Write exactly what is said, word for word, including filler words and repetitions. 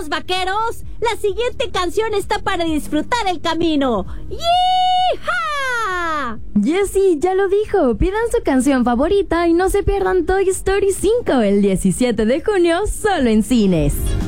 ¡Vamos, vaqueros! La siguiente canción está para disfrutar el camino. ¡Yee-ha! Jessie ya lo dijo, pidan su canción favorita y no se pierdan Toy Story cinco el diecisiete de junio solo en cines.